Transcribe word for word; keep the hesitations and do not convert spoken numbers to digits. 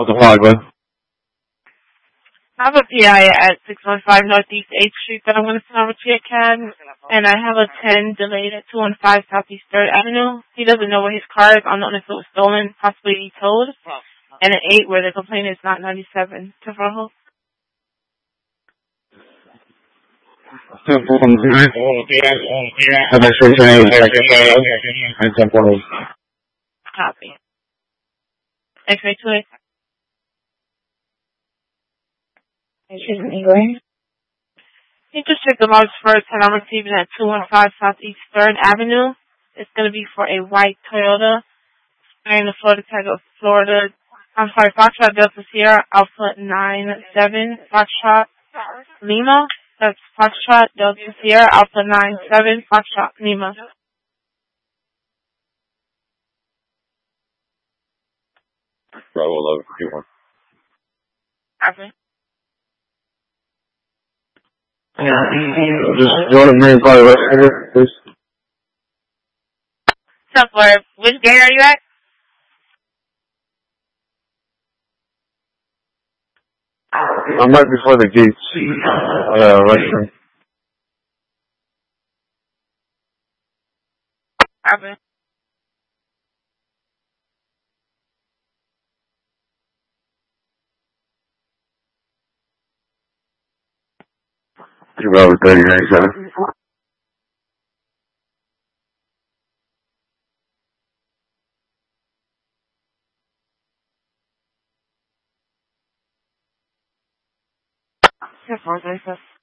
What's the flag, man? I have a P I at six one five Northeast eighth Street that I'm going to send over to your cab, and I have a ten delayed at two one five Southeast third Avenue. He doesn't know where his car is, unknown if it was stolen, possibly towed, and an eight where the complaint is not ninety-seven. To Rojo. Copy. X-ray two eight. Anyway. You just check the logs first, and I'm receiving at two one five Southeast third Avenue. It's going to be for a white Toyota. And the Florida tag of Florida. I'm sorry, Foxtrot Delta Sierra Alpha nine seven Foxtrot Lima. That's Foxtrot Delta Sierra Alpha nine seven Foxtrot Lima. Bravo eleven fifty-one. Copy. Yeah, just join the main part of it, please. What's up, Florida? Which gate are you at? I'm right before the gates. Uh, right. Copy. Two Bravo thirty ninety-seven. Four thirty-seven.